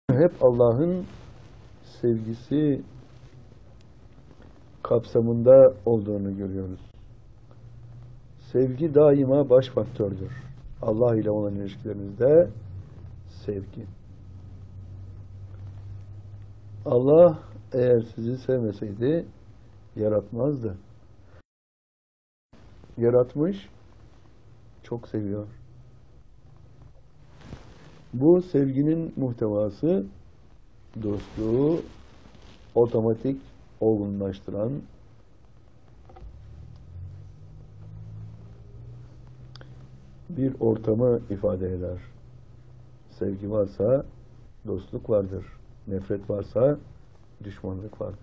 hep Allah'ın sevgisi kapsamında olduğunu görüyoruz. Sevgi daima baş faktördür. Allah ile olan ilişkilerinizde sevgi. Allah eğer sizi sevmeseydi yaratmazdı. Yaratmış, çok seviyor. Bu sevginin muhtevası dostluğu otomatik olgunlaştıran bir ortamı ifade eder. Sevgi varsa dostluk vardır. Nefret varsa düşmanlık vardır.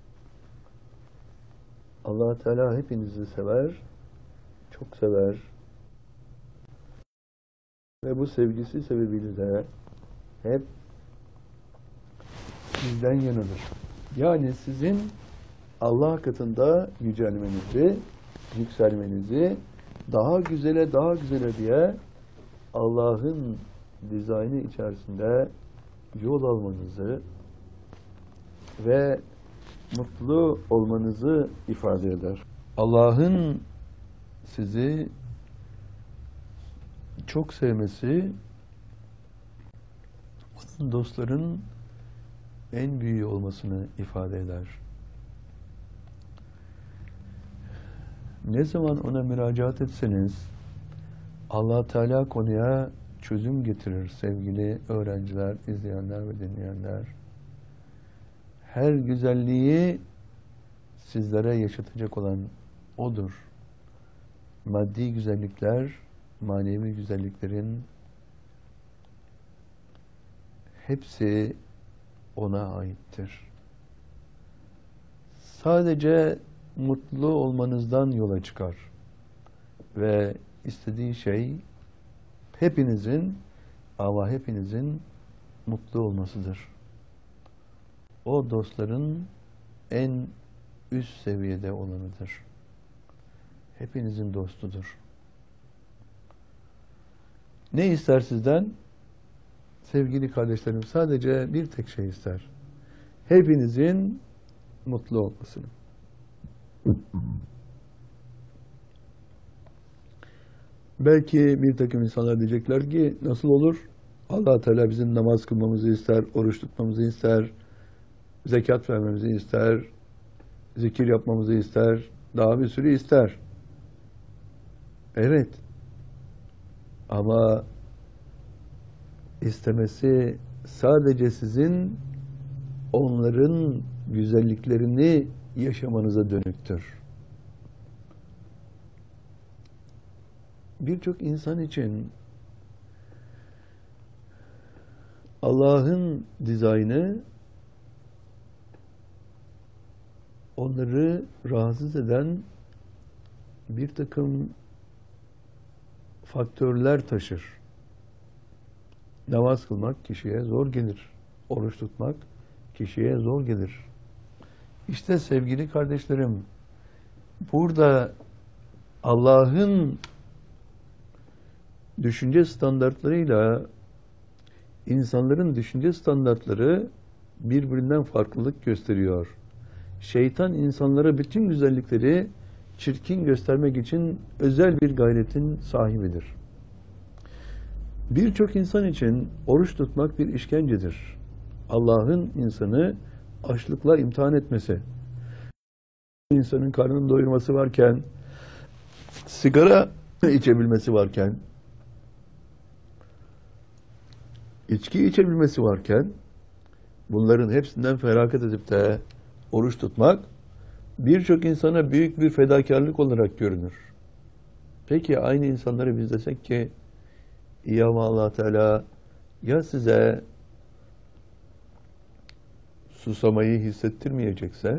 Allah Teala hepinizi sever, çok sever ve bu sevgisi sebebiyle de hep sizden yanıdır. Yani sizin Allah katında yücelmenizi, yükselmenizi, daha güzele diye Allah'ın dizaynı içerisinde yol almanızı ve mutlu olmanızı ifade eder. Allah'ın sizi çok sevmesi, onun dostların en büyüğü olmasını ifade eder. Ne zaman ona müracaat etseniz, Allah Teala konuya çözüm getirir sevgili öğrenciler, izleyenler ve dinleyenler. Her güzelliği sizlere yaşatacak olan O'dur. Maddi güzellikler, manevi güzelliklerin hepsi O'na aittir. Sadece mutlu olmanızdan yola çıkar ve istediği şey hepinizin mutlu olmasıdır. O dostların en üst seviyede olanıdır. Hepinizin dostudur. Ne ister sizden? Sevgili kardeşlerim, sadece bir tek şey ister. Hepinizin mutlu olmasını. Belki bir takım insanlar diyecekler ki nasıl olur? Allah Teala bizim namaz kılmamızı ister, oruç tutmamızı ister, zekat vermemizi ister, zikir yapmamızı ister, daha bir sürü ister. Evet. Ama istemesi sadece sizin onların güzelliklerini yaşamanıza dönüktür. Birçok insan için Allah'ın dizaynı onları rahatsız eden bir takım faktörler taşır. Namaz kılmak kişiye zor gelir. Oruç tutmak kişiye zor gelir. İşte sevgili kardeşlerim, burada Allah'ın düşünce standartlarıyla insanların düşünce standartları birbirinden farklılık gösteriyor. Şeytan insanlara bütün güzellikleri çirkin göstermek için özel bir gayretin sahibidir. Birçok insan için oruç tutmak bir işkencedir. Allah'ın insanı açlıkla imtihan etmesi, insanın karnını doyurması varken, sigara içebilmesi varken, içki içebilmesi varken, bunların hepsinden feragat edip de oruç tutmak, birçok insana büyük bir fedakarlık olarak görünür. Peki aynı insanları biz desek ki, ya Allah Teala ya size susamayı hissettirmeyecekse,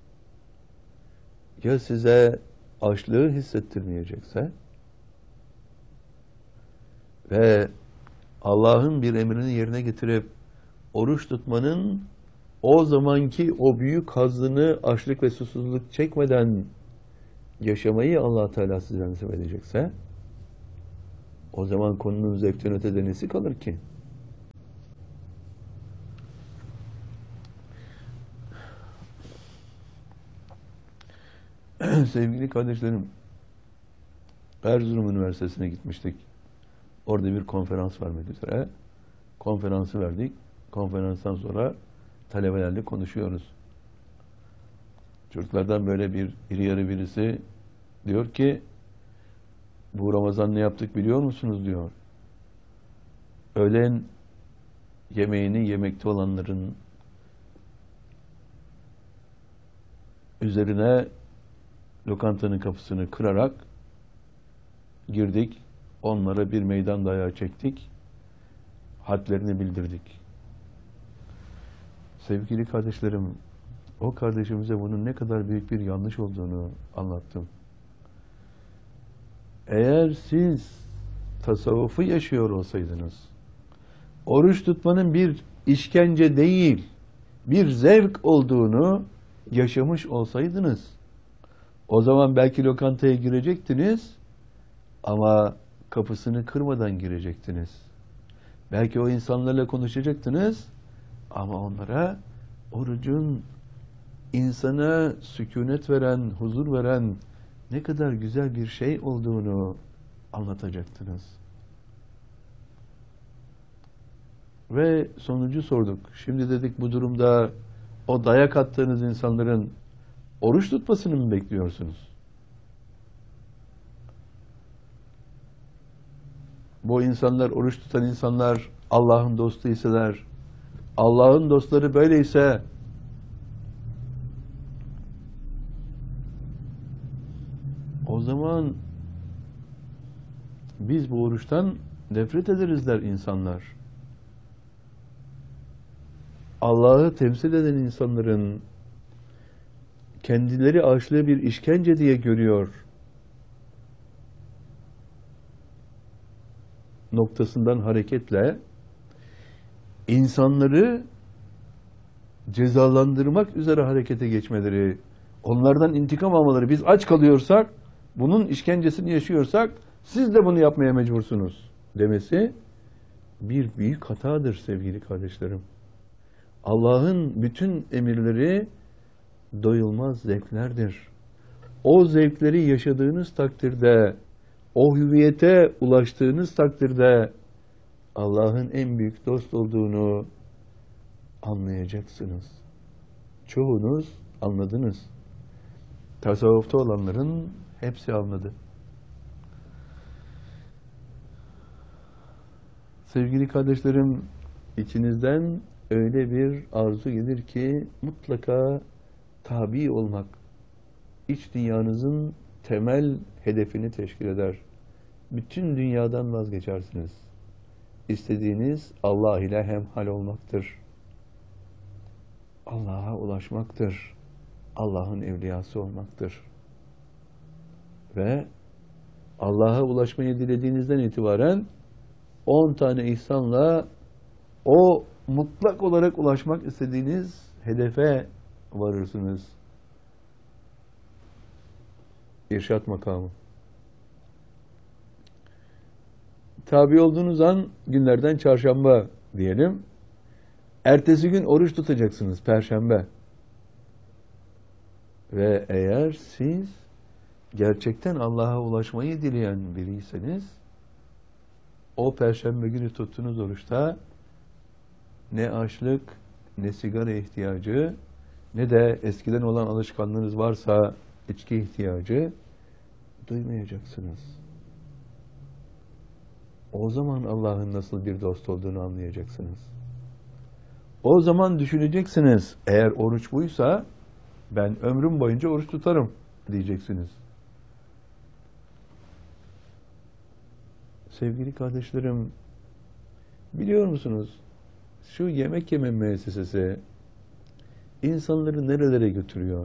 ya size açlığı hissettirmeyecekse ve Allah'ın bir emrini yerine getirip oruç tutmanın o zamanki o büyük hazzını açlık ve susuzluk çekmeden yaşamayı Allah Teala sizden nasip edecekse, o zaman konunun zevkten ötede nesi kalır ki? Sevgili kardeşlerim, Erzurum Üniversitesi'ne gitmiştik. Orada bir konferans vermek üzere. Konferansı verdik. Konferanstan sonra talebelerle konuşuyoruz. Çocuklardan böyle bir iri yarı birisi diyor ki, bu Ramazan ne yaptık biliyor musunuz diyor. Öğlen yemeğini yemekte olanların üzerine lokantanın kapısını kırarak girdik. Onlara bir meydan dayağı çektik. Hadlerini bildirdik. Sevgili kardeşlerim, o kardeşimize bunun ne kadar büyük bir yanlış olduğunu anlattım. Eğer siz tasavvufu yaşıyor olsaydınız, oruç tutmanın bir işkence değil, bir zevk olduğunu yaşamış olsaydınız, o zaman belki lokantaya girecektiniz ama kapısını kırmadan girecektiniz. Belki o insanlarla konuşacaktınız ama onlara orucun insana sükunet veren, huzur veren ne kadar güzel bir şey olduğunu anlatacaktınız. Ve sonucu sorduk. Şimdi dedik, bu durumda o dayak attığınız insanların oruç tutmasını mı bekliyorsunuz? Bu insanlar, oruç tutan insanlar Allah'ın dostu iseler, Allah'ın dostları böyleyse, o zaman biz bu oruçtan nefret ederiz der insanlar. Allah'ı temsil eden insanların kendileri açlığı bir işkence diye görüyor noktasından hareketle insanları cezalandırmak üzere harekete geçmeleri, onlardan intikam almaları, biz aç kalıyorsak, bunun işkencesini yaşıyorsak siz de bunu yapmaya mecbursunuz demesi bir büyük hatadır sevgili kardeşlerim. Allah'ın bütün emirleri doyulmaz zevklerdir. O zevkleri yaşadığınız takdirde, o hüviyete ulaştığınız takdirde Allah'ın en büyük dost olduğunu anlayacaksınız. Çoğunuz anladınız. Tasavvufta olanların hepsi anladı. Sevgili kardeşlerim, içinizden öyle bir arzu gelir ki mutlaka tabi olmak iç dünyanızın temel hedefini teşkil eder. Bütün dünyadan vazgeçersiniz. İstediğiniz Allah ile hemhal olmaktır. Allah'a ulaşmaktır. Allah'ın evliyası olmaktır. Ve Allah'a ulaşmayı dilediğinizden itibaren 10 tane ihsanla o mutlak olarak ulaşmak istediğiniz hedefe varırsınız. İrşad makamı. Tabi olduğunuz an günlerden çarşamba diyelim. Ertesi gün oruç tutacaksınız, perşembe. Ve eğer siz gerçekten Allah'a ulaşmayı dileyen biriyseniz, o perşembe günü tuttuğunuz oruçta ne açlık, ne sigara ihtiyacı, ne de eskiden olan alışkanlığınız varsa içki ihtiyacı duymayacaksınız. O zaman Allah'ın nasıl bir dost olduğunu anlayacaksınız. O zaman düşüneceksiniz, eğer oruç buysa ben ömrüm boyunca oruç tutarım diyeceksiniz. Sevgili kardeşlerim, biliyor musunuz? Şu yemek yeme müessesesi insanları nerelere götürüyor?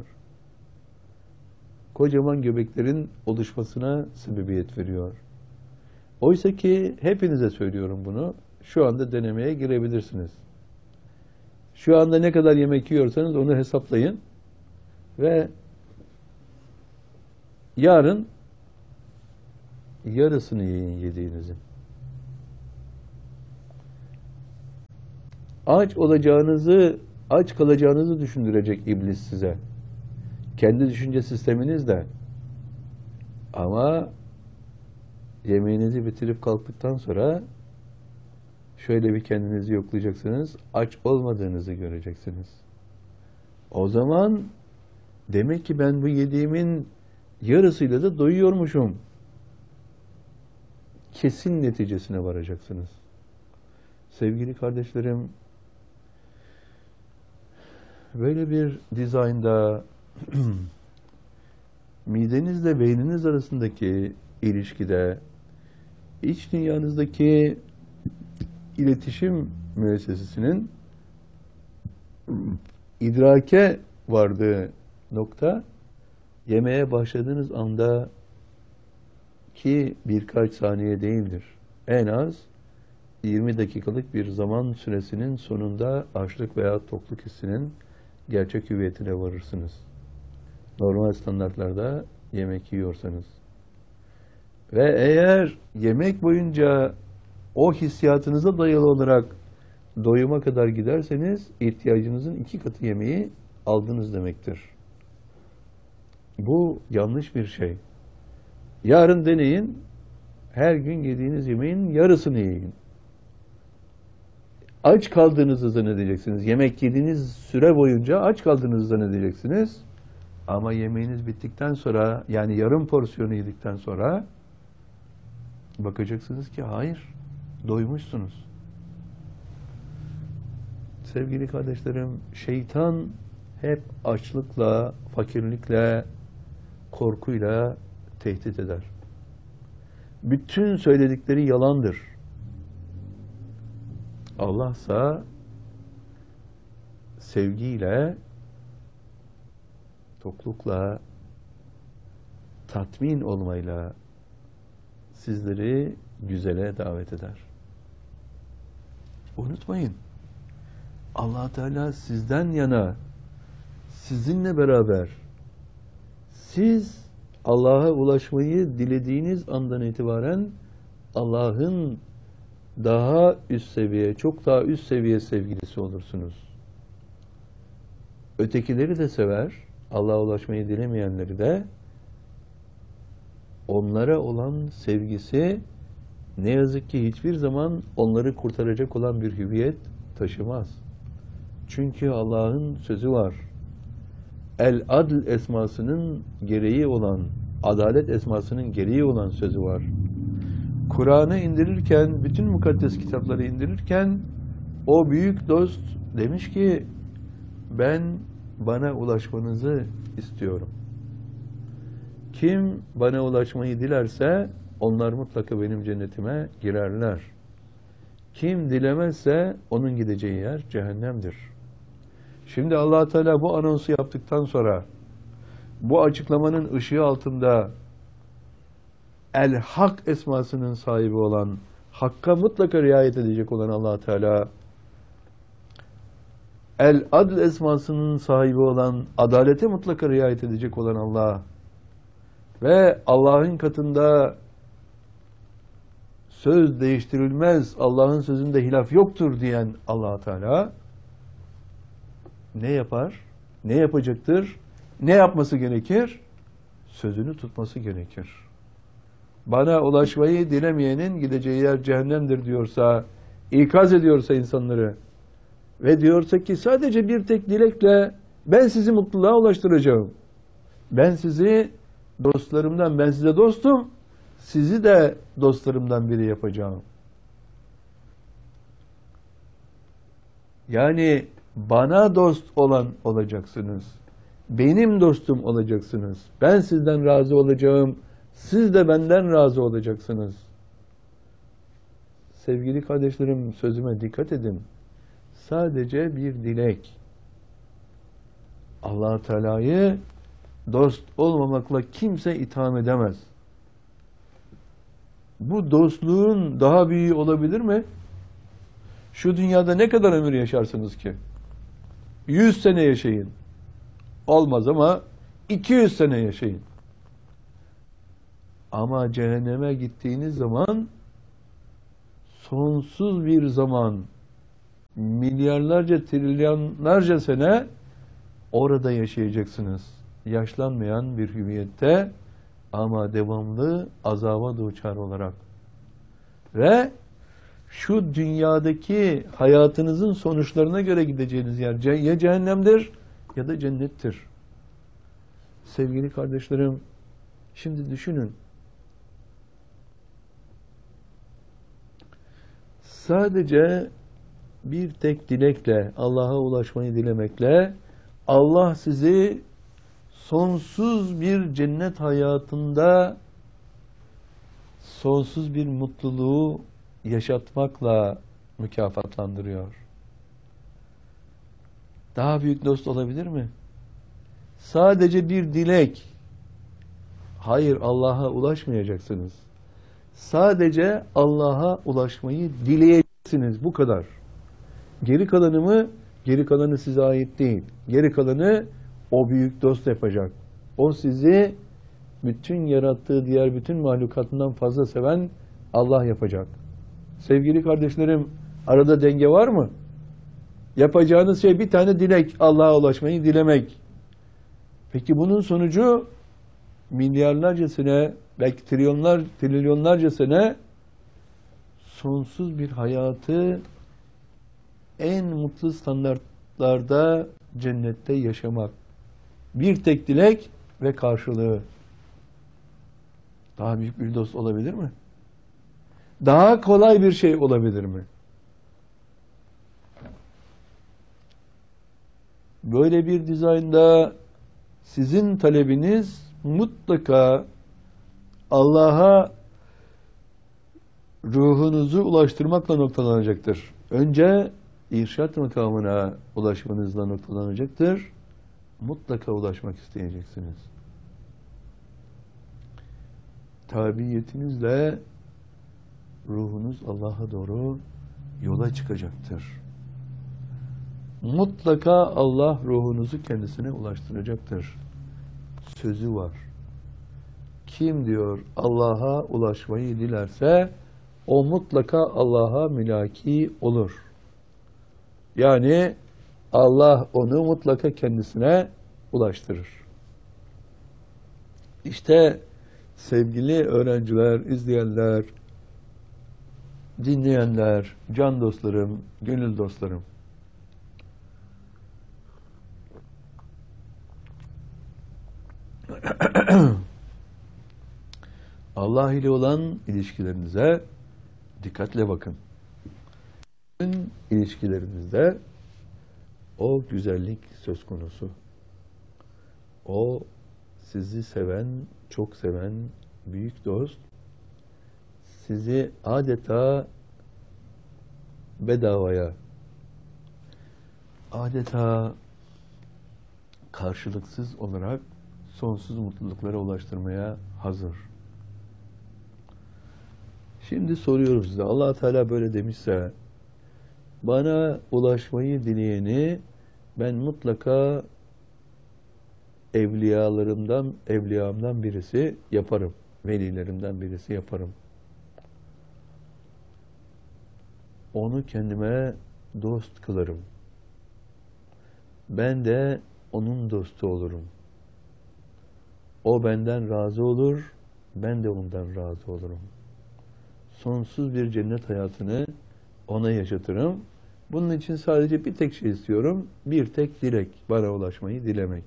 Kocaman göbeklerin oluşmasına sebebiyet veriyor. Oysa ki hepinize söylüyorum bunu. Şu anda denemeye girebilirsiniz. Şu anda ne kadar yemek yiyorsanız onu hesaplayın ve yarın yarısını yiyin yediğinizin. Aç olacağınızı, aç kalacağınızı düşündürecek iblis size. kendi düşünce sisteminiz de. Ama yemeğinizi bitirip kalktıktan sonra şöyle bir kendinizi yoklayacaksınız. Aç olmadığınızı göreceksiniz. O zaman demek ki ben bu yediğimin yarısıyla da doyuyormuşum. Kesin neticesine varacaksınız. Sevgili kardeşlerim, böyle bir dizaynda midenizle beyniniz arasındaki ilişkide iç dünyanızdaki iletişim müessesesinin idrake vardığı nokta yemeye başladığınız anda ki birkaç saniye değildir. En az 20 dakikalık bir zaman süresinin sonunda açlık veya tokluk hissinin gerçek hüviyetine varırsınız. Normal standartlarda yemek yiyorsanız. Ve eğer yemek boyunca o hissiyatınıza dayalı olarak doyuma kadar giderseniz ihtiyacınızın 2 katı yemeği aldınız demektir. Bu yanlış bir şey. Yarın deneyin, her gün yediğiniz yemeğin yarısını yiyin. Aç kaldığınızı zannedeceksiniz. Yemek yediğiniz süre boyunca aç kaldığınızı zannedeceksiniz. Ama yemeğiniz bittikten sonra, yani yarım porsiyonu yedikten sonra bakacaksınız ki hayır, doymuşsunuz. Sevgili kardeşlerim, şeytan hep açlıkla, fakirlikle, korkuyla tehdit eder. Bütün söyledikleri yalandır. Allah'sa sevgiyle, toklukla, tatmin olmayla sizleri güzele davet eder. Unutmayın, Allah Teala sizden yana, sizinle beraber, siz Allah'a ulaşmayı dilediğiniz andan itibaren Allah'ın daha üst seviye, çok daha üst seviye sevgilisi olursunuz. Ötekileri de sever, Allah'a ulaşmayı dilemeyenleri de, onlara olan sevgisi ne yazık ki hiçbir zaman onları kurtaracak olan bir hüviyet taşımaz. Çünkü Allah'ın sözü var. El-Adl esmasının gereği olan, adalet esmasının gereği olan sözü var. Kur'an'ı indirirken, bütün mukaddes kitapları indirirken o büyük dost demiş ki ben bana ulaşmanızı istiyorum. Kim bana ulaşmayı dilerse onlar mutlaka benim cennetime girerler. Kim dilemezse onun gideceği yer cehennemdir. Şimdi Allah Teala bu anonsu yaptıktan sonra bu açıklamanın ışığı altında El-Hak esmasının sahibi olan, Hakk'a mutlaka riayet edecek olan Allah Teala, El-Adl esmasının sahibi olan, adalete mutlaka riayet edecek olan Allah ve Allah'ın katında söz değiştirilmez, Allah'ın sözünde hilaf yoktur diyen Allah Teala ne yapar? Ne yapacaktır? Ne yapması gerekir? Sözünü tutması gerekir. Bana ulaşmayı dilemeyenin gideceği yer cehennemdir diyorsa, ikaz ediyorsa insanları ve diyorsa ki sadece bir tek dilekle ben sizi mutluluğa ulaştıracağım. Ben sizi dostlarımdan, ben size dostum, sizi de dostlarımdan biri yapacağım. Yani bana dost olan olacaksınız. Benim dostum olacaksınız. Ben sizden razı olacağım. Siz de benden razı olacaksınız. Sevgili kardeşlerim, sözüme dikkat edin. Sadece bir dilek. Allah Teala'yı dost olmamakla kimse itham edemez. Bu dostluğun daha büyüğü olabilir mi? Şu dünyada ne kadar ömür yaşarsınız ki? 100 sene yaşayın. Olmaz ama 200 sene yaşayın. Ama cehenneme gittiğiniz zaman sonsuz bir zaman, milyarlarca, trilyonlarca sene orada yaşayacaksınız. yaşlanmayan bir hüviyette ama devamlı azaba duçar olarak ve şu dünyadaki hayatınızın sonuçlarına göre gideceğiniz yer ya cehennemdir ya da cennettir. Sevgili kardeşlerim, şimdi düşünün. Sadece bir tek dilekle, Allah'a ulaşmayı dilemekle Allah sizi sonsuz bir cennet hayatında sonsuz bir mutluluğu yaşatmakla mükafatlandırıyor. Daha büyük dost olabilir mi? Sadece bir dilek. Hayır, Allah'a ulaşmayacaksınız. Sadece Allah'a ulaşmayı dileyeceksiniz. Bu kadar. Geri kalanı size ait değil. Geri kalanı o büyük dost yapacak. O sizi bütün yarattığı diğer bütün mahlukatından fazla seven Allah yapacak. Sevgili kardeşlerim, arada denge var mı? Yapacağınız şey bir tane dilek, Allah'a ulaşmayı dilemek. Peki bunun sonucu milyarlarca sene, belki trilyonlarca sene sonsuz bir hayatı en mutlu standartlarda cennette yaşamak. Bir tek dilek ve karşılığı. Daha büyük bir dost olabilir mi? Daha kolay bir şey olabilir mi? Böyle bir dizaynda sizin talebiniz mutlaka Allah'a ruhunuzu ulaştırmakla noktalanacaktır. Önce irşat makamına ulaşmanızla noktalanacaktır. Mutlaka ulaşmak isteyeceksiniz. Tabiiyetinizle ruhunuz Allah'a doğru yola çıkacaktır. Mutlaka Allah ruhunuzu kendisine ulaştıracaktır. Sözü var. Kim diyor Allah'a ulaşmayı dilerse o mutlaka Allah'a mülaki olur. Yani Allah onu mutlaka kendisine ulaştırır. İşte sevgili öğrenciler, izleyenler, dinleyenler, can dostlarım, gönül dostlarım. Allah ile olan ilişkilerinize dikkatle bakın. Bütün ilişkilerinizde o güzellik söz konusu. O sizi seven, çok seven büyük dost sizi adeta bedavaya, adeta karşılıksız olarak sonsuz mutluluklara ulaştırmaya hazır. Şimdi soruyoruz size, Allah Teala böyle demişse, bana ulaşmayı dileyeni ben mutlaka evliyamdan birisi yaparım. Velilerimden birisi yaparım. Onu kendime dost kılarım. Ben de onun dostu olurum. O benden razı olur, ben de ondan razı olurum. Sonsuz bir cennet hayatını ona yaşatırım. Bunun için sadece bir tek şey istiyorum, bir tek dilek, bana ulaşmayı dilemek.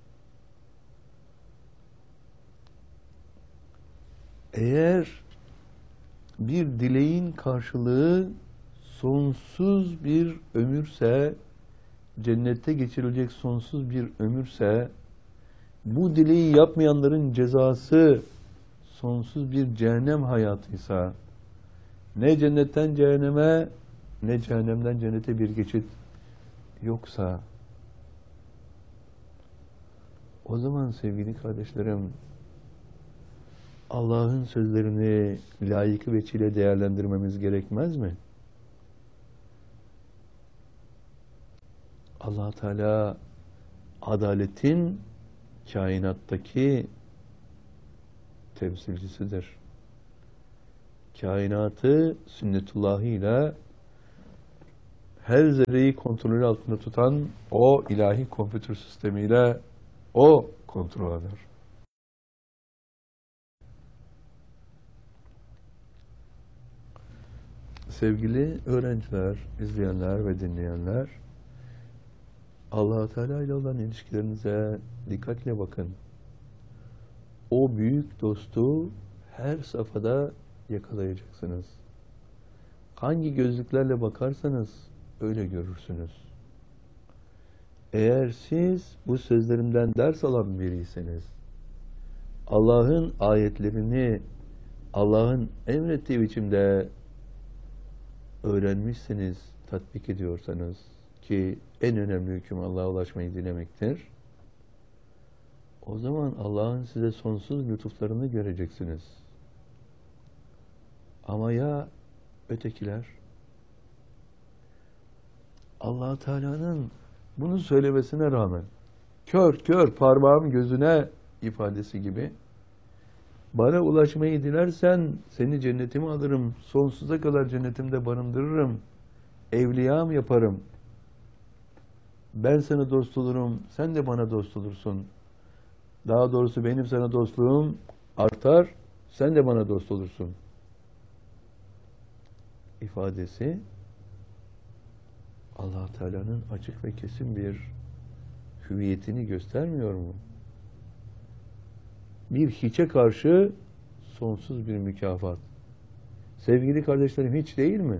Eğer bir dileğin karşılığı sonsuz bir ömürse, cennette geçirilecek sonsuz bir ömürse, bu dileği yapmayanların cezası sonsuz bir cehennem hayatıysa, ne cennetten cehenneme, ne cehennemden cennete bir geçit yoksa, o zaman sevgili kardeşlerim, Allah'ın sözlerini layıkı veçile değerlendirmemiz gerekmez mi? Allah Teala adaletin kainattaki temsilcisidir. Kainatı sünnetullahıyla her zerreyi kontrolü altında tutan o ilahi kompütür sistemiyle, o kontrol eder. Sevgili öğrenciler, izleyenler ve dinleyenler, Allah-u Teala ile olan ilişkilerinize dikkatle bakın. O büyük dostu her safhada yakalayacaksınız. Hangi gözlüklerle bakarsanız öyle görürsünüz. Eğer siz bu sözlerimden ders alan biriyseniz, Allah'ın ayetlerini Allah'ın emrettiği biçimde öğrenmişseniz, tatbik ediyorsanız ki en önemli hüküm Allah'a ulaşmayı dilemektir. O zaman Allah'ın size sonsuz lütuflarını göreceksiniz. Ama ya ötekiler? Allah Teala'nın bunu söylemesine rağmen kör kör parmağım gözüne ifadesi gibi bana ulaşmayı dilersen seni cennetime alırım, sonsuza kadar cennetimde barındırırım, evliyam yaparım. Ben sana dost olurum, sen de bana dost olursun. Daha doğrusu benim sana dostluğum artar, sen de bana dost olursun. İfadesi Allah Teala'nın açık ve kesin bir hüviyetini göstermiyor mu? Bir hiçe karşı sonsuz bir mükafat. Sevgili kardeşlerim, hiç değil mi?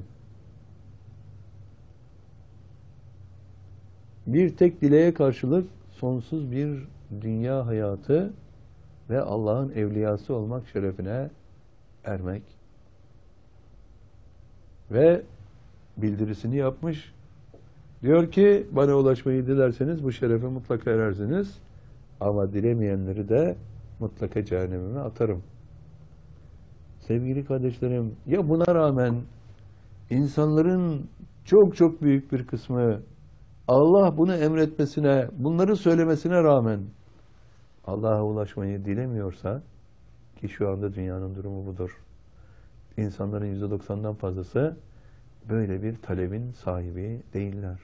Bir tek dileğe karşılık sonsuz bir dünya hayatı ve Allah'ın evliyası olmak şerefine ermek. Ve bildirisini yapmış. Diyor ki bana ulaşmayı dilerseniz bu şerefe mutlaka erersiniz. Ama dilemeyenleri de mutlaka cehenneme atarım. Sevgili kardeşlerim, ya buna rağmen insanların çok çok büyük bir kısmı Allah bunu emretmesine, bunları söylemesine rağmen Allah'a ulaşmayı dilemiyorsa, ki şu anda dünyanın durumu budur. İnsanların %90'dan fazlası böyle bir talebin sahibi değiller.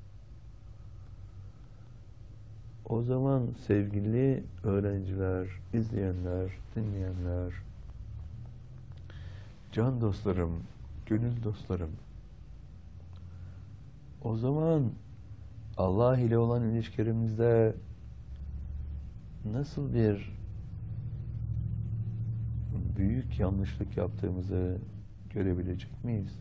O zaman sevgili öğrenciler, izleyenler, dinleyenler, can dostlarım, gönül dostlarım, o zaman Allah ile olan ilişkilerimizde nasıl bir büyük yanlışlık yaptığımızı görebilecek miyiz?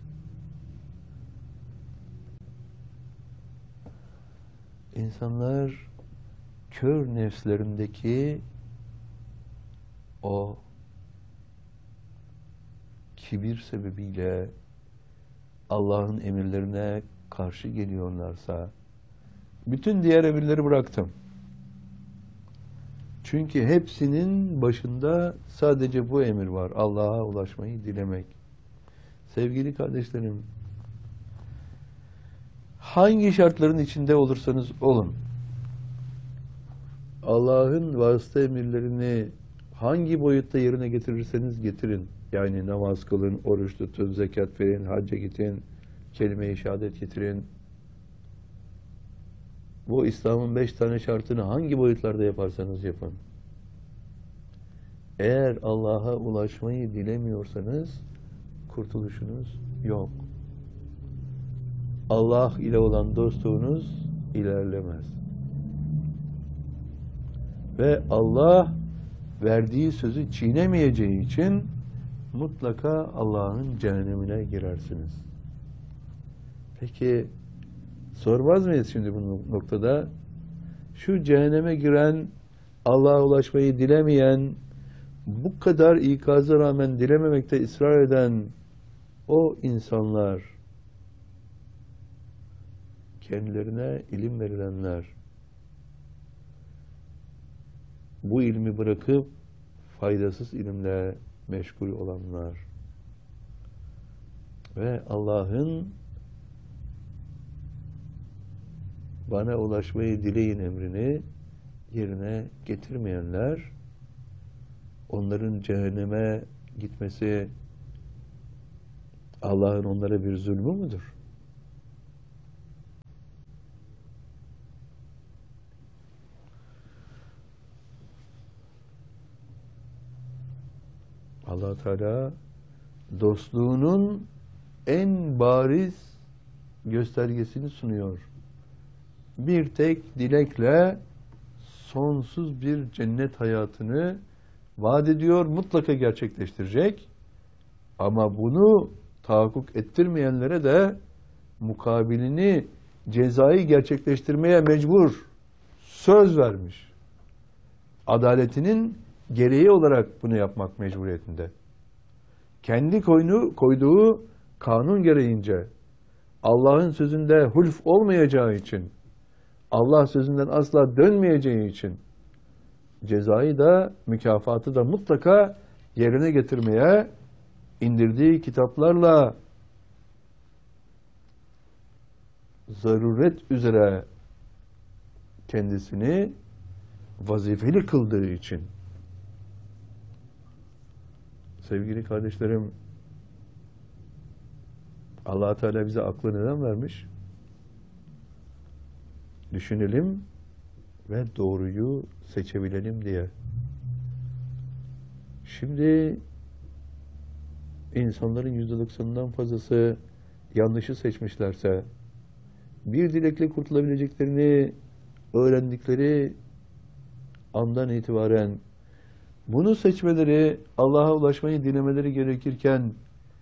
İnsanlar kör nefslerindeki o kibir sebebiyle Allah'ın emirlerine karşı geliyorlarsa, bütün diğer emirleri bıraktım. Çünkü hepsinin başında sadece bu emir var. Allah'a ulaşmayı dilemek. Sevgili kardeşlerim, hangi şartların içinde olursanız olun, Allah'ın vasıta emirlerini hangi boyutta yerine getirirseniz getirin. Yani namaz kılın, oruç tutun, zekat verin, hacca gidin, kelime-i şehadet getirin. Bu İslam'ın 5 tane şartını hangi boyutlarda yaparsanız yapın. Eğer Allah'a ulaşmayı dilemiyorsanız kurtuluşunuz yok. Allah ile olan dostluğunuz ilerlemez. Ve Allah verdiği sözü çiğnemeyeceği için mutlaka Allah'ın cehennemine girersiniz. Peki sormaz mıyız şimdi bu noktada? Şu cehenneme giren, Allah'a ulaşmayı dilemeyen, bu kadar ikaza rağmen dilememekte ısrar eden o insanlar, kendilerine ilim verilenler, bu ilmi bırakıp faydasız ilimle meşgul olanlar ve Allah'ın bana ulaşmayı dileyin emrini yerine getirmeyenler, onların cehenneme gitmesi Allah'ın onlara bir zulmü müdür? Allah Teala dostluğunun en bariz göstergesini sunuyor. Bir tek dilekle sonsuz bir cennet hayatını vaat ediyor, mutlaka gerçekleştirecek. Ama bunu tahakkuk ettirmeyenlere de mukabilini, cezayı gerçekleştirmeye mecbur. Söz vermiş. Adaletinin gereği olarak bunu yapmak mecburiyetinde. Kendi koyduğu kanun gereğince, Allah'ın sözünde hulf olmayacağı için, Allah sözünden asla dönmeyeceği için cezayı da, mükafatı da mutlaka yerine getirmeye, indirdiği kitaplarla zaruret üzere kendisini vazifeli kıldığı için. Sevgili kardeşlerim, Allah Teala bize aklı neden vermiş? Düşünelim ve doğruyu seçebilelim diye. Şimdi insanların %90'ından fazlası yanlışı seçmişlerse, bir dilekle kurtulabileceklerini öğrendikleri andan itibaren bunu seçmeleri, Allah'a ulaşmayı dilemeleri gerekirken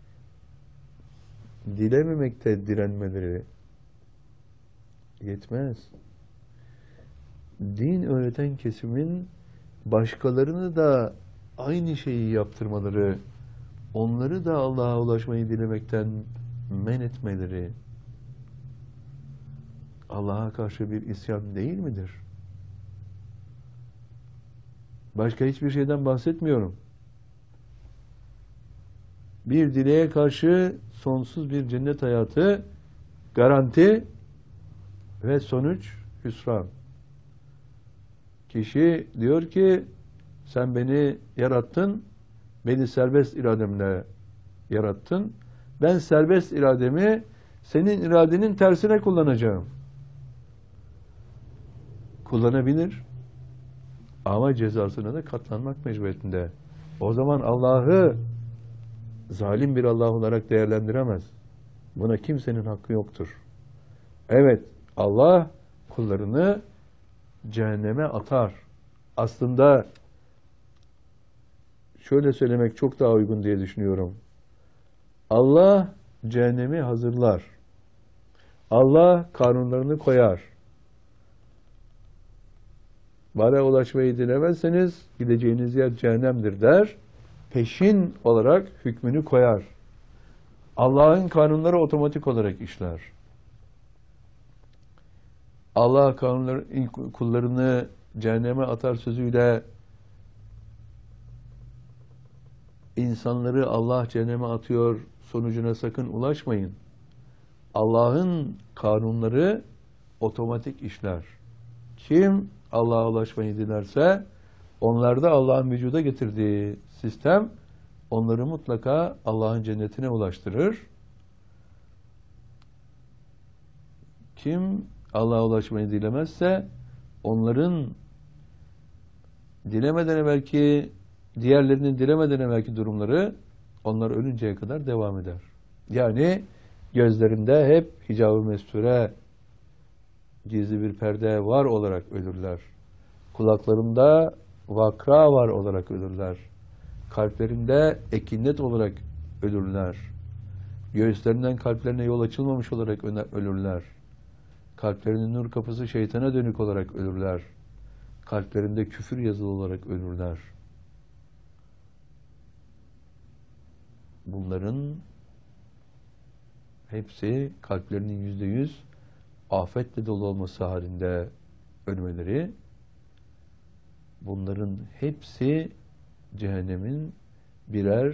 dilememekte direnmeleri yetmez. Din öğreten kesimin başkalarını da aynı şeyi yaptırmaları, onları da Allah'a ulaşmayı dilemekten men etmeleri Allah'a karşı bir isyan değil midir? Başka hiçbir şeyden bahsetmiyorum. Bir dileğe karşı sonsuz bir cennet hayatı garanti ve sonuç hüsran. Kişi diyor ki sen beni yarattın, beni serbest irademle yarattın. Ben serbest irademi senin iradenin tersine kullanacağım. Kullanabilir ama cezasına da katlanmak mecburiyetinde. O zaman Allah'ı zalim bir Allah olarak değerlendiremez. Buna kimsenin hakkı yoktur. Evet, Allah kullarını cehenneme atar. Aslında şöyle söylemek çok daha uygun diye düşünüyorum. Allah cehennemi hazırlar. Allah kanunlarını koyar. Bana ulaşmayı dilemezseniz gideceğiniz yer cehennemdir der. Peşin olarak hükmünü koyar. Allah'ın kanunları otomatik olarak işler. Allah kullarını cehenneme atar sözüyle insanları Allah cehenneme atıyor sonucuna sakın ulaşmayın. Allah'ın kanunları otomatik işler. Kim Allah'a ulaşmayı dilerse onlarda Allah'ın vücuda getirdiği sistem onları mutlaka Allah'ın cennetine ulaştırır. Kim Allah'a ulaşmayı dilemezse onların dilemeden evvelki diğerlerinin dilemeden evvelki durumları onlar ölünceye kadar devam eder. Yani gözlerinde hep hicab-ı mesture, gizli bir perde var olarak ölürler. Kulaklarında vakra var olarak ölürler. Kalplerinde ekinnet olarak ölürler. Göğüslerinden kalplerine yol açılmamış olarak ölürler. Kalplerinin nur kapısı şeytana dönük olarak ölürler. Kalplerinde küfür yazılı olarak ölürler. Bunların hepsi kalplerinin %100 afetle dolu olması halinde ölmeleri, bunların hepsi cehennemin birer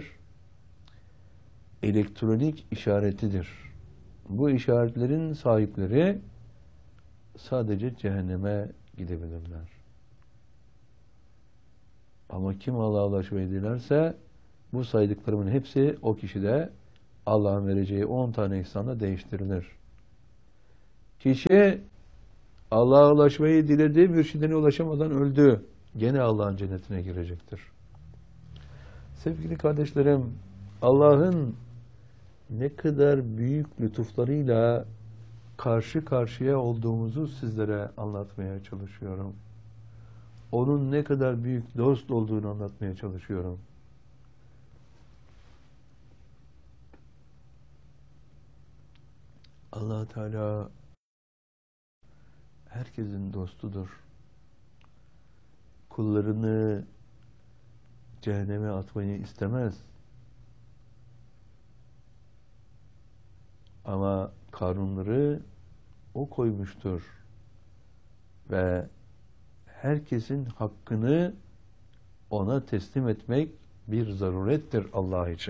elektronik işaretidir. Bu işaretlerin sahipleri sadece cehenneme gidebilirler. Ama kim Allah'a ulaşmayı dilerse bu saydıklarımın hepsi o kişide Allah'ın vereceği 10 tane ihsanla değiştirilir. Kişi Allah'a ulaşmayı dilediği mürşidine ulaşamadan öldü. Gene Allah'ın cennetine girecektir. Sevgili kardeşlerim, Allah'ın ne kadar büyük lütuflarıyla karşı karşıya olduğumuzu sizlere anlatmaya çalışıyorum. Onun ne kadar büyük dost olduğunu anlatmaya çalışıyorum. Allah Teala herkesin dostudur. Kullarını cehenneme atmayı istemez. Ama kanunları o koymuştur. Ve herkesin hakkını ona teslim etmek bir zarurettir Allah için.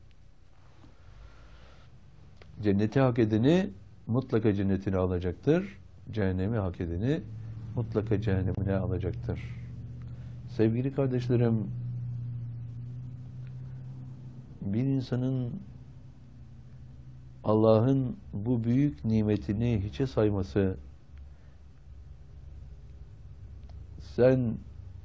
Cenneti hak edeni mutlaka cennetine alacaktır. Cehennemi hak edeni mutlaka cehennemine alacaktır. Sevgili kardeşlerim, bir insanın Allah'ın bu büyük nimetini hiçe sayması, sen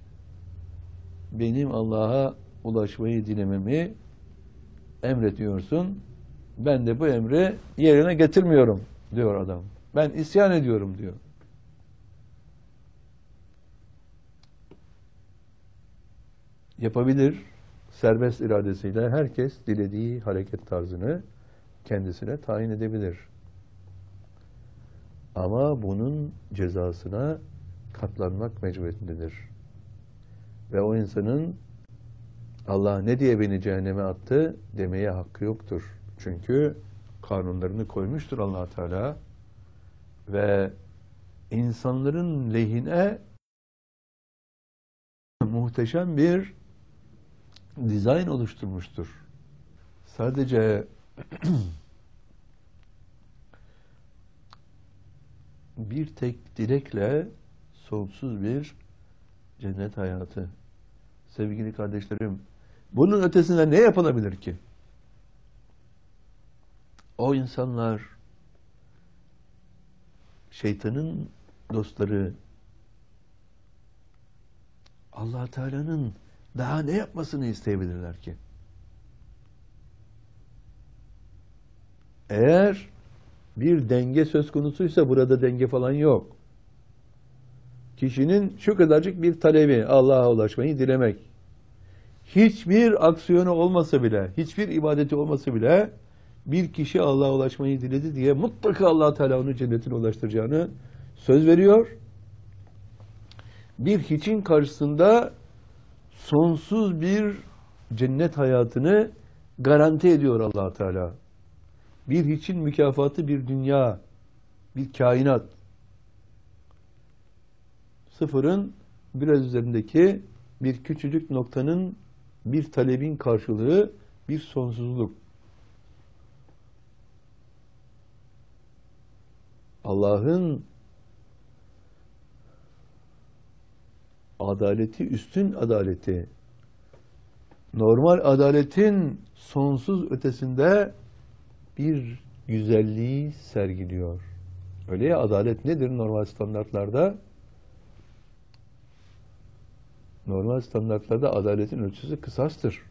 benim Allah'a ulaşmayı dilememi emrediyorsun, ben de bu emri yerine getirmiyorum diyor adam. Ben isyan ediyorum diyor. Yapabilir, serbest iradesiyle herkes dilediği hareket tarzını kendisine tayin edebilir. Ama bunun cezasına katlanmak mecburiyetindedir. Ve o insanın Allah ne diye beni cehenneme attı demeye hakkı yoktur. Çünkü kanunlarını koymuştur Allah Teala ve insanların lehine muhteşem bir dizayn oluşturmuştur. Sadece bir tek dilekle sonsuz bir cennet hayatı. Sevgili kardeşlerim, bunun ötesinde ne yapılabilir ki? O insanlar şeytanın dostları, Allah Teala'nın daha ne yapmasını isteyebilirler ki? Eğer bir denge söz konusuysa burada denge falan yok. Kişinin şu kadarcık bir talebi, Allah'a ulaşmayı dilemek. Hiçbir aksiyonu olmasa bile, hiçbir ibadeti olmasa bile bir kişi Allah'a ulaşmayı diledi diye mutlaka Allah Teala onu cennetine ulaştıracağını söz veriyor. Bir hiçin karşısında sonsuz bir cennet hayatını garanti ediyor Allah Teala. Bir hiçin mükafatı bir dünya, bir kainat. Sıfırın biraz üzerindeki bir küçücük noktanın bir talebin karşılığı bir sonsuzluk. Allah'ın adaleti, üstün adaleti, normal adaletin sonsuz ötesinde bir güzelliği sergiliyor. Öyle ya, adalet nedir normal standartlarda? Normal standartlarda adaletin ölçüsü kısastır.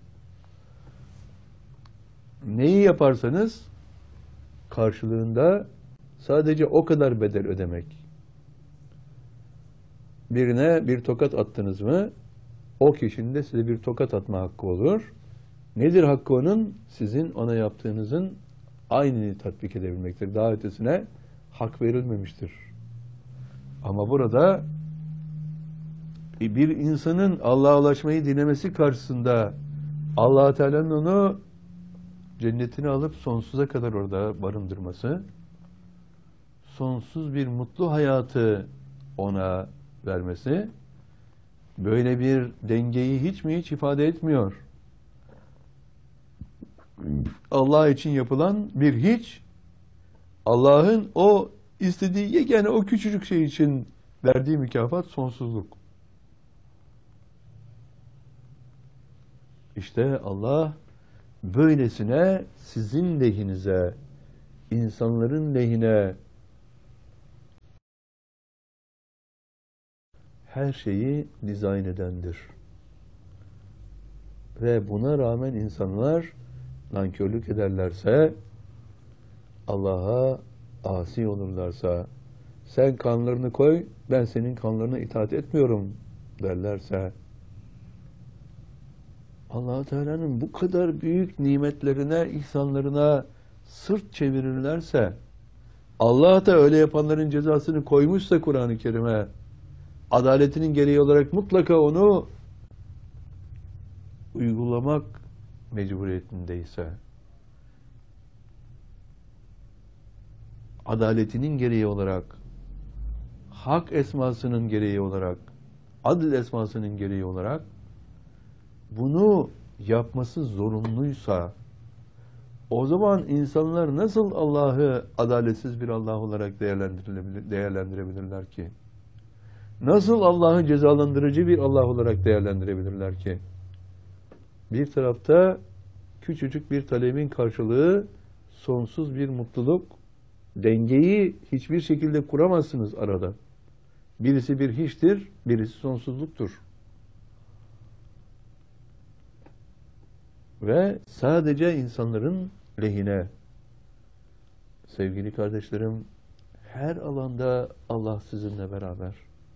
Neyi yaparsanız karşılığında sadece o kadar bedel ödemek. Birine bir tokat attınız mı, o kişinin de size bir tokat atma hakkı olur. Nedir hakkı onun? Sizin ona yaptığınızın aynını tatbik edebilmektir. Daha ötesine hak verilmemiştir. Ama burada bir insanın Allah'a ulaşmayı dilemesi karşısında Allah Teala'nın onu cennetine alıp sonsuza kadar orada barındırması, sonsuz bir mutlu hayatı ona vermesi, böyle bir dengeyi hiç mi hiç ifade etmiyor. Allah için yapılan bir hiç, Allah'ın o istediği yegane o küçücük şey için verdiği mükafat sonsuzluk. İşte Allah böylesine sizin lehinize, insanların lehine her şeyi dizayn edendir. ve buna rağmen insanlar nankörlük ederlerse, Allah'a asi olurlarsa, sen kanlarını koy, ben senin kanlarına itaat etmiyorum derlerse, Allah-u Teala'nın bu kadar büyük nimetlerine, ihsanlarına sırt çevirirlerse, Allah da öyle yapanların cezasını koymuşsa Kur'an-ı Kerim'e, adaletinin gereği olarak mutlaka onu uygulamak mecburiyetindeyse, adaletinin gereği olarak, hak esmasının gereği olarak, adil esmasının gereği olarak bunu yapması zorunluysa, o zaman insanlar nasıl Allah'ı adaletsiz bir Allah olarak değerlendirebilirler ki? Nasıl Allah'ı cezalandırıcı bir Allah olarak değerlendirebilirler ki? Bir tarafta küçücük bir talebin karşılığı sonsuz bir mutluluk, dengeyi hiçbir şekilde kuramazsınız arada. Birisi bir hiçtir, birisi sonsuzluktur. Ve sadece insanların lehine. Sevgili kardeşlerim, her alanda Allah sizinle beraber.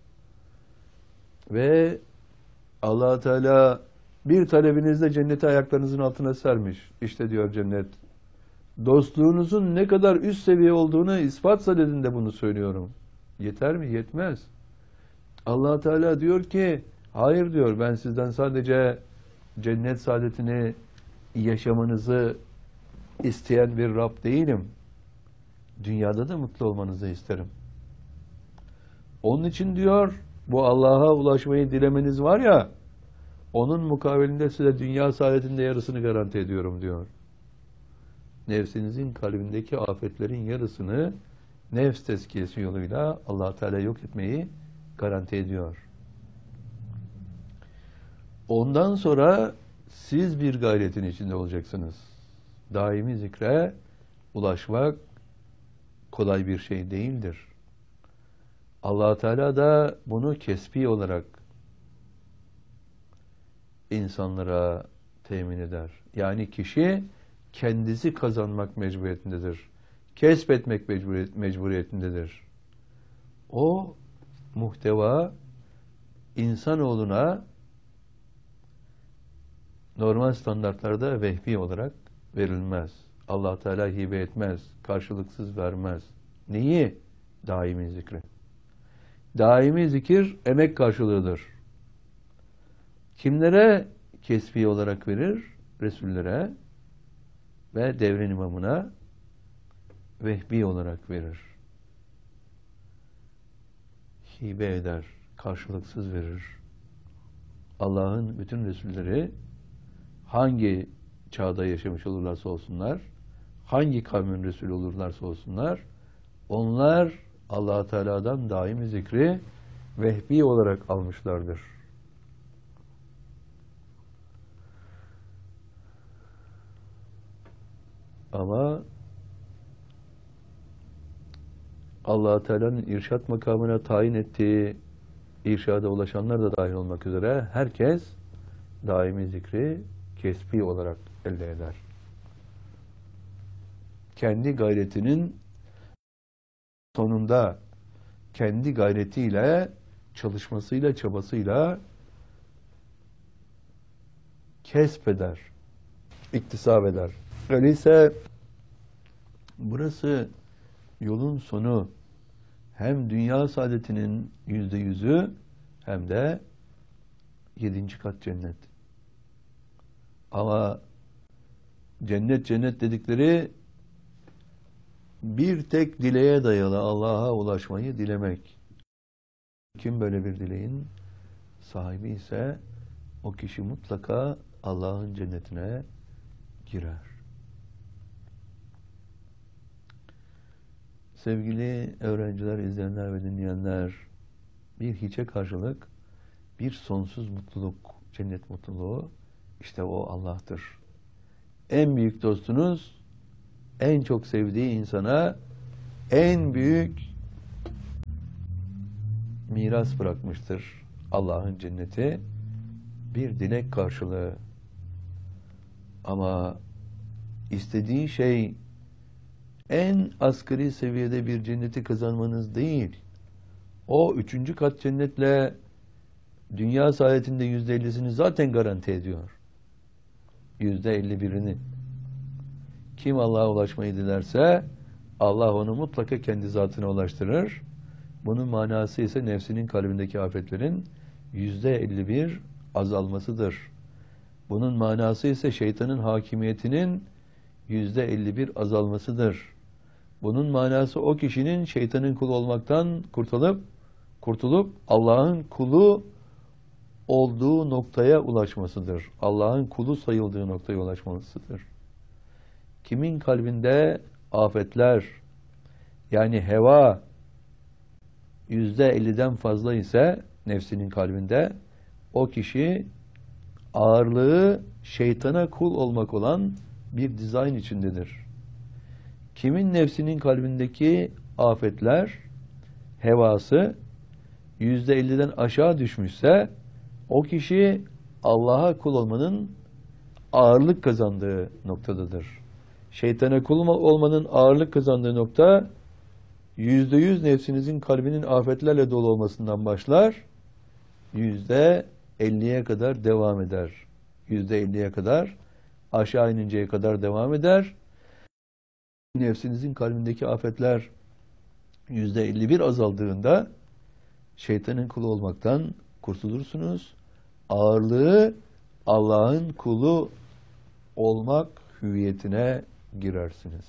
Ve Allah Teala bir talebinizde cenneti ayaklarınızın altına sermiş. İşte diyor cennet. Dostluğunuzun ne kadar üst seviye olduğunu ispat sadedinde bunu söylüyorum. Yeter mi? Yetmez. Allah Teala diyor ki, hayır diyor, ben sizden sadece cennet saadetini yaşamanızı isteyen bir Rab değilim. Dünyada da mutlu olmanızı isterim. Onun için diyor, bu Allah'a ulaşmayı dilemeniz var ya, onun mukavelinde size dünya saadetinde yarısını garanti ediyorum diyor. Nefsinizin kalbindeki afetlerin yarısını nefs tezkiyesi yoluyla Allah Teala yok etmeyi garanti ediyor. Ondan sonra siz bir gayretin içinde olacaksınız. Daimi zikre ulaşmak kolay bir şey değildir. Allah Teala da bunu kesbi olarak insanlara temin eder. Yani kişi kendisi kazanmak mecburiyetindedir. Kesbetmek mecburiyetindedir. O muhteva insanoğluna normal standartlarda vehbi olarak verilmez. Allah Teala hibe etmez, karşılıksız vermez. Neyi? Daimi zikri. Daimi zikir emek karşılığıdır. Kimlere kesbi olarak verir? Resullere ve devrin imamına vehbi olarak verir. Hibe eder, karşılıksız verir. Allah'ın bütün Resulleri hangi çağda yaşamış olurlarsa olsunlar, hangi kavmin Resulü olurlarsa olsunlar, onlar Allah Teala'dan daimi zikri vehbi olarak almışlardır. Ama Allah Teala'nın irşat makamına tayin ettiği irşada ulaşanlar da dahil olmak üzere herkes daimi zikri kesbi olarak elde eder. Kendi gayretinin sonunda kendi gayretiyle, çalışmasıyla, çabasıyla kesbeder, iktisap eder. Öyleyse burası yolun sonu, hem dünya saadetinin %100'ü hem de 7. kat cennet. Ama cennet dedikleri bir tek dileğe dayalı Allah'a ulaşmayı dilemek. Kim böyle bir dileğin sahibi ise o kişi mutlaka Allah'ın cennetine girer. Sevgili öğrenciler, izleyenler ve dinleyenler, bir hiçe karşılık bir sonsuz mutluluk, cennet mutluluğu, işte o Allah'tır. En büyük dostunuz, en çok sevdiği insana en büyük miras bırakmıştır. Allah'ın cenneti bir dilek karşılığı. Ama istediği şey en asgari seviyede bir cenneti kazanmanız değil. O 3. kat cennetle dünya saadetinde %50'sini zaten garanti ediyor. %51'ini. Kim Allah'a ulaşmayı dilerse Allah onu mutlaka kendi zatına ulaştırır. Bunun manası ise nefsinin kalbindeki afetlerin %51 azalmasıdır. Bunun manası ise şeytanın hakimiyetinin %51 azalmasıdır. Bunun manası o kişinin şeytanın kulu olmaktan kurtulup Allah'ın kulu olduğu noktaya ulaşmasıdır. Allah'ın kulu sayıldığı noktaya ulaşmasıdır. Kimin kalbinde afetler, yani heva %50'den fazla ise nefsinin kalbinde, o kişi ağırlığı şeytana kul olmak olan bir dizayn içindedir. Kimin nefsinin kalbindeki afetler, hevası %50'den aşağı düşmüşse, o kişi Allah'a kul olmanın ağırlık kazandığı noktadadır. Şeytana kul olmanın ağırlık kazandığı nokta, %100 nefsinizin kalbinin afetlerle dolu olmasından başlar, %50'ye kadar devam eder. %50'ye kadar, aşağı ininceye kadar devam eder. Nefsinizin kalbindeki afetler %51 azaldığında, şeytanın kulu olmaktan kurtulursunuz. Ağırlığı Allah'ın kulu olmak hüviyetine girersiniz.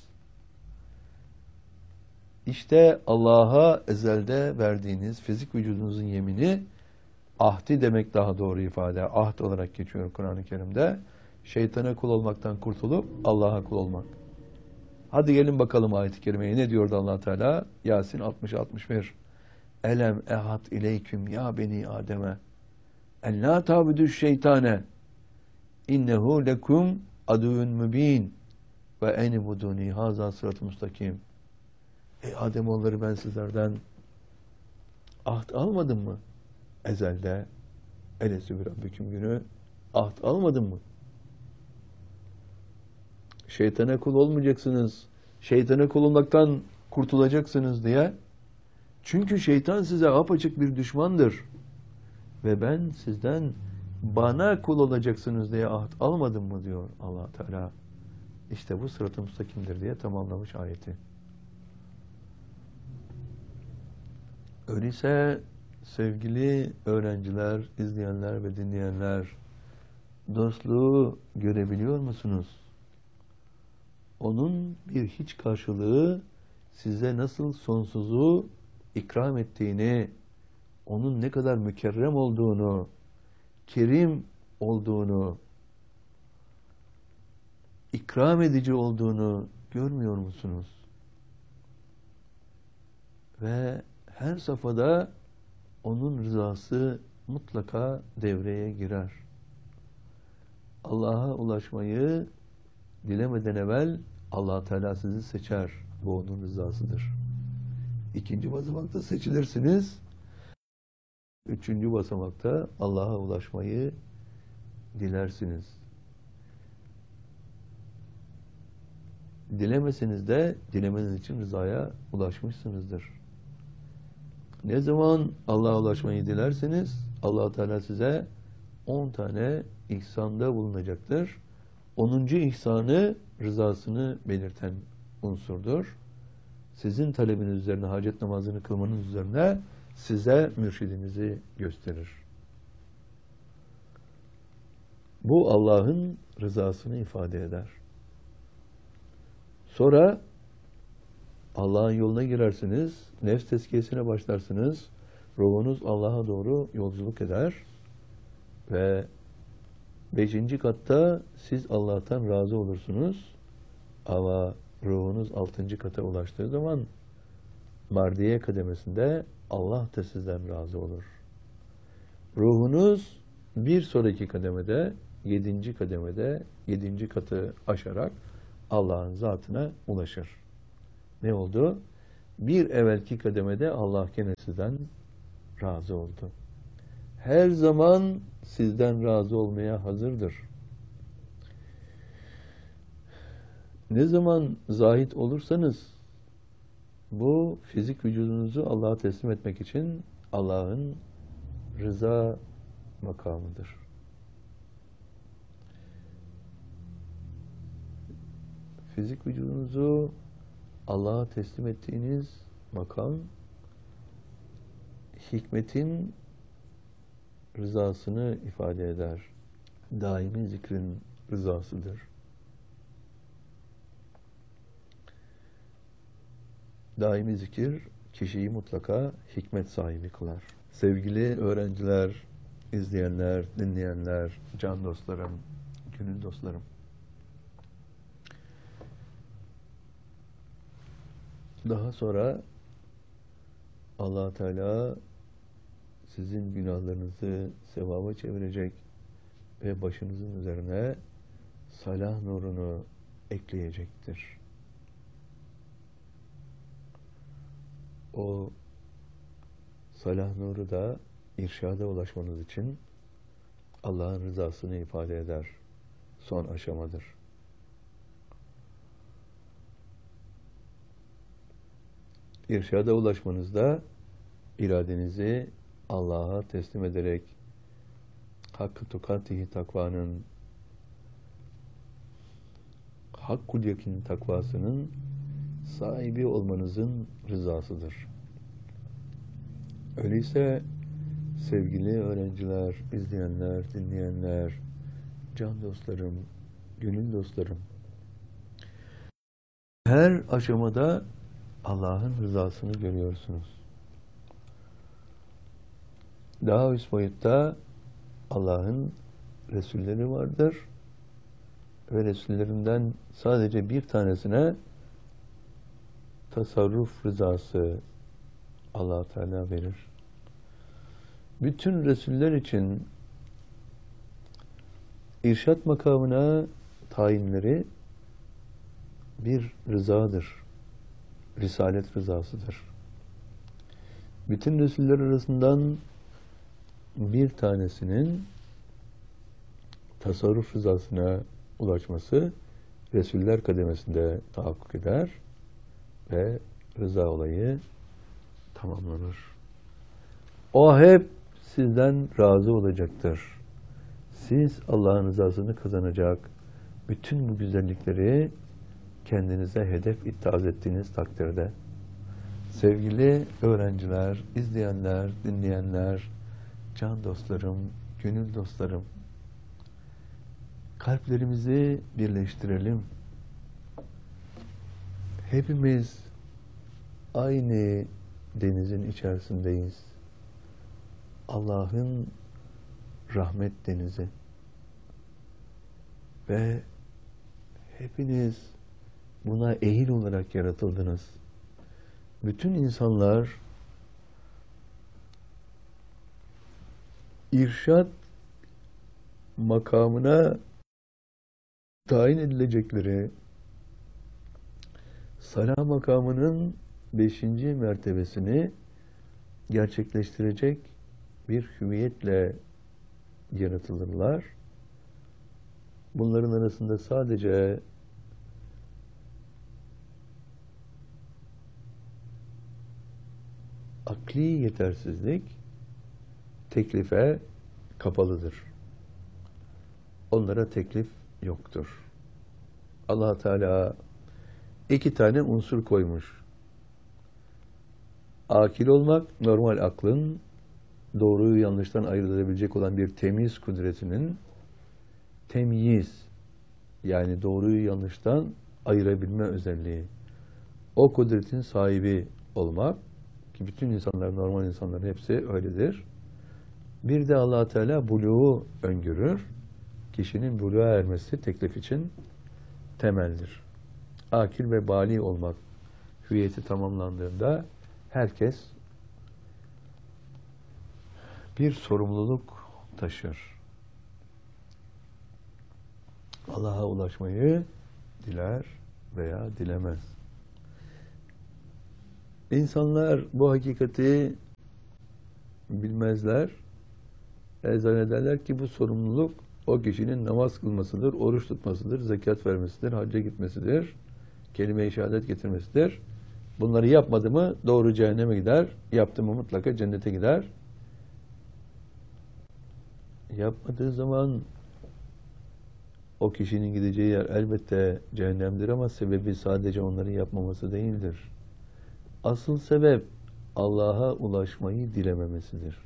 İşte Allah'a ezelde verdiğiniz fizik vücudunuzun yemini, ahdi demek daha doğru ifade, ahd olarak geçiyor Kur'an-ı Kerim'de. Şeytana kul olmaktan kurtulup Allah'a kul olmak. Hadi gelin bakalım ayet-i kerimeye ne diyordu Allah Teala? Yasin 60-61. Elem ehad ileyküm ya beni Adem'e en la ta'budu şeytane innehu lekum aduvun mübin ve enibuduni haza sırat-ı müstakim. Ey Ademoğulları, ben sizlerden ahd almadım mı? Ezelde elesi bir Rabbiküm günü ahd almadım mı? Şeytana kul olmayacaksınız. Şeytana kul olmaktan kurtulacaksınız diye. Çünkü şeytan size apaçık bir düşmandır. Ve ben sizden bana kul olacaksınız diye ahd almadım mı diyor Allah Teala. İşte bu sırat-ı müstakimdir diye tamamlamış ayeti. Öyleyse sevgili öğrenciler, izleyenler ve dinleyenler, dostluğu görebiliyor musunuz? Onun bir hiç karşılığı size nasıl sonsuzu ikram ettiğini, onun ne kadar mükerrem olduğunu, kerim olduğunu, ikram edici olduğunu görmüyor musunuz? Ve her safhada onun rızası mutlaka devreye girer. Allah'a ulaşmayı dilemeden evvel Allah Teala sizi seçer. Bu onun rızasıdır. 2. basamakta seçilirsiniz. 3. basamakta Allah'a ulaşmayı dilersiniz. Dilemeseniz de dilemeniz için rızaya ulaşmışsınızdır. Ne zaman Allah'a ulaşmayı dilerseniz Allah Teala size 10 tane ihsanda bulunacaktır. 10. ihsanı rızasını belirten unsurdur. Sizin talebiniz üzerine, hacet namazını kılmanız üzerine size mürşidinizi gösterir. Bu Allah'ın rızasını ifade eder. Sonra Allah'ın yoluna girersiniz, nefs tezkiyesine başlarsınız, ruhunuz Allah'a doğru yolculuk eder ve 5. katta siz Allah'tan razı olursunuz ama ruhunuz 6. kata ulaştığı zaman mardiye kademesinde Allah da sizden razı olur. Ruhunuz bir sonraki kademede, 7. kademede, 7. katı aşarak Allah'ın zatına ulaşır. Ne oldu? Bir evvelki kademede Allah gene sizden razı oldu. Her zaman sizden razı olmaya hazırdır. Ne zaman zahid olursanız bu fizik vücudunuzu Allah'a teslim etmek için Allah'ın rıza makamıdır. Fizik vücudunuzu Allah'a teslim ettiğiniz makam hikmetin rızasını ifade eder. Daimi zikrin rızasıdır. Daimi zikir kişiyi mutlaka hikmet sahibi kılar. Sevgili öğrenciler, izleyenler, dinleyenler, can dostlarım, gönül dostlarım. Daha sonra Allah Teala sizin günahlarınızı sevaba çevirecek ve başınızın üzerine salah nurunu ekleyecektir. O salah nuru da irşada ulaşmanız için Allah'ın rızasını ifade eder. Son aşamadır. İrşada ulaşmanızda iradenizi Allah'a teslim ederek hakkı tukatihi takvanın, hakkul yakin takvasının sahibi olmanızın rızasıdır. Öyleyse sevgili öğrenciler, izleyenler, dinleyenler, can dostlarım, gönül dostlarım, her aşamada Allah'ın rızasını görüyorsunuz. Daha üst boyutta Allah'ın Resulleri vardır ve Resullerinden sadece bir tanesine tasarruf rızası Allah Teala verir. Bütün Resuller için irşat makamına tayinleri bir rızadır. Risalet rızasıdır. Bütün Resuller arasından bir tanesinin tasarruf rızasına ulaşması Resuller kademesinde tahakkuk eder ve rıza olayı tamamlanır. O hep sizden razı olacaktır. Siz Allah'ın rızasını kazanacak bütün bu güzellikleri kendinize hedef ittihaz ettiğiniz takdirde sevgili öğrenciler, izleyenler, dinleyenler, can dostlarım, gönül dostlarım, kalplerimizi birleştirelim. Hepimiz aynı denizin içerisindeyiz. Allah'ın rahmet denizi. Ve hepiniz buna ehil olarak yaratıldınız. Bütün insanlar irşat makamına tayin edilecekleri salah makamının 5. mertebesini gerçekleştirecek bir hüviyetle yaratılırlar. Bunların arasında sadece akli yetersizlik teklife kapalıdır. Onlara teklif yoktur. Allah Teala 2 tane unsur koymuş. Akil olmak, normal aklın doğruyu yanlıştan ayırt edebilecek olan bir temiz kudretinin temyiz, yani doğruyu yanlıştan ayırabilme özelliği. O kudretin sahibi olmak, ki bütün insanlar, normal insanların hepsi öyledir. Bir de Allah Teala buluğu öngörür. Kişinin buluğa ermesi teklif için temeldir. Akil ve bali olmak hüviyeti tamamlandığında herkes bir sorumluluk taşır. Allah'a ulaşmayı diler veya dilemez. İnsanlar bu hakikati bilmezler. Zannederler ki bu sorumluluk O kişinin namaz kılmasıdır, oruç tutmasıdır, zekat vermesidir, hacca gitmesidir, kelime-i şehadet getirmesidir. Bunları yapmadı mı doğru cehenneme gider, yaptı mı mutlaka cennete gider. Yapmadığı zaman o kişinin gideceği yer elbette cehennemdir ama sebebi sadece onları yapmaması değildir. Asıl sebep Allah'a ulaşmayı dilememesidir.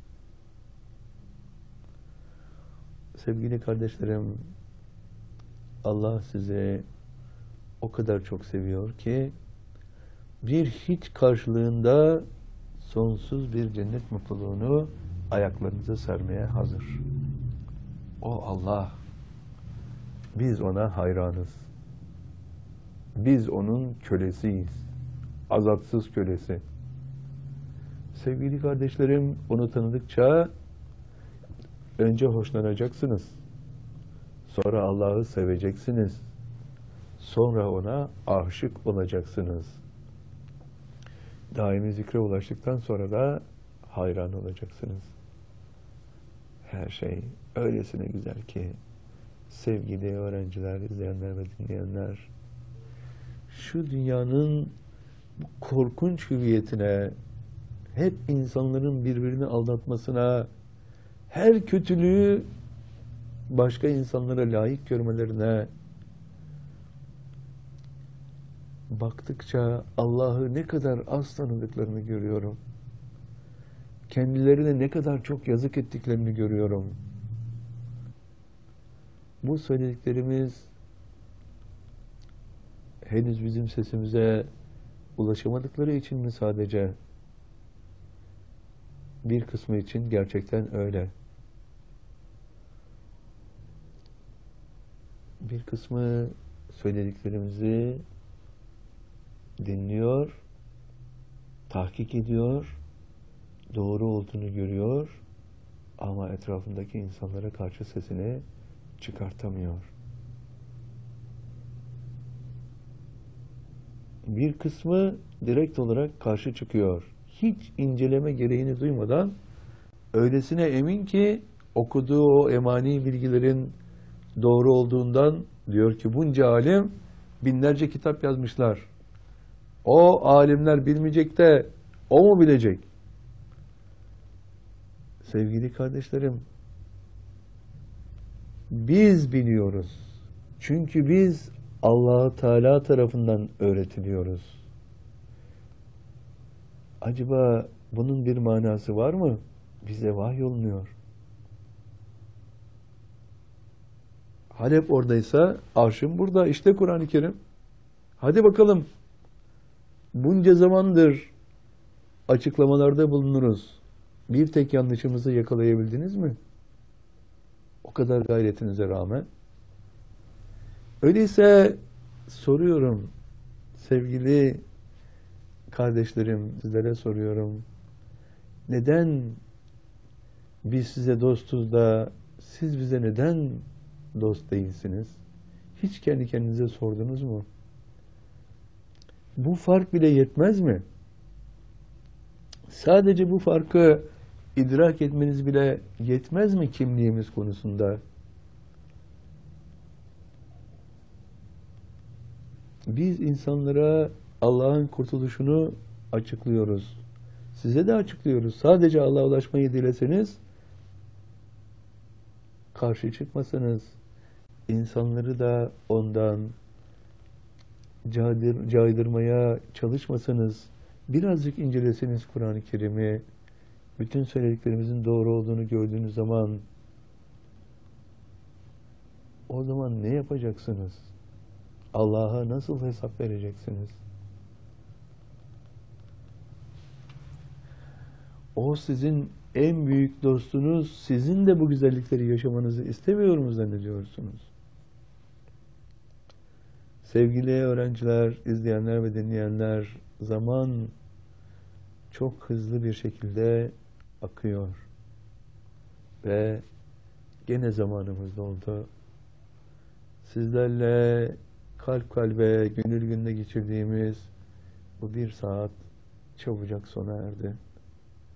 Sevgili kardeşlerim, Allah sizi o kadar çok seviyor ki bir hiç karşılığında sonsuz bir cennet mutluluğunu ayaklarınıza sermeye hazır. O Allah, biz ona hayranız. Biz onun kölesiyiz. Azatsız kölesi. Sevgili kardeşlerim, onu tanıdıkça önce hoşlanacaksınız. Sonra Allah'ı seveceksiniz. Sonra ona aşık olacaksınız. Daimi zikre ulaştıktan sonra da hayran olacaksınız. Her şey öylesine güzel ki sevgili öğrenciler, izleyenler ve dinleyenler, şu dünyanın bu korkunç hüviyetine, hep insanların birbirini aldatmasına, her kötülüğü başka insanlara layık görmelerine baktıkça Allah'ı ne kadar az tanıdıklarını görüyorum. Kendilerine ne kadar çok yazık ettiklerini görüyorum. Bu söylediklerimiz henüz bizim sesimize ulaşamadıkları için mi sadece? Bir kısmı için gerçekten öyle. Bir kısmı söylediklerimizi dinliyor, tahkik ediyor, doğru olduğunu görüyor ama etrafındaki insanlara karşı sesini çıkartamıyor. Bir kısmı direkt olarak karşı çıkıyor. Hiç inceleme gereğini duymadan öylesine emin ki okuduğu o emani bilgilerin doğru olduğundan diyor ki bunca alim binlerce kitap yazmışlar. O alimler bilmeyecek de o mu bilecek? Sevgili kardeşlerim, biz biliyoruz. Çünkü biz Allah-u Teala tarafından öğretiliyoruz. Acaba bunun bir manası var mı? Bize vahyolunuyor. Halep oradaysa arşın burada. İşte Kur'an-ı Kerim. Hadi bakalım. Bunca zamandır açıklamalarda bulunuruz. Bir tek yanlışımızı yakalayabildiniz mi? O kadar gayretinize rağmen. Öyleyse soruyorum, sevgili kardeşlerim, sizlere soruyorum. Neden biz size dostuz da siz bize neden dost değilsiniz? Hiç kendi kendinize sordunuz mu? Bu fark bile yetmez mi? Sadece bu farkı idrak etmeniz bile yetmez mi kimliğimiz konusunda? Biz insanlara Allah'ın kurtuluşunu açıklıyoruz. Size de açıklıyoruz. Sadece Allah'a ulaşmayı dileseniz, karşı çıkmasanız, insanları da ondan caydırmaya çalışmasanız, birazcık inceleseniz Kur'an-ı Kerim'i, bütün söylediklerimizin doğru olduğunu gördüğünüz zaman, o zaman ne yapacaksınız? Allah'a nasıl hesap vereceksiniz? O sizin en büyük dostunuz, sizin de bu güzellikleri yaşamanızı istemiyor mu zannediyorsunuz? Sevgili öğrenciler, izleyenler ve dinleyenler, zaman çok hızlı bir şekilde akıyor. Ve gene zamanımız doldu. Sizlerle kalp kalbe, gönül gönüle geçirdiğimiz bu bir saat çabucak sona erdi.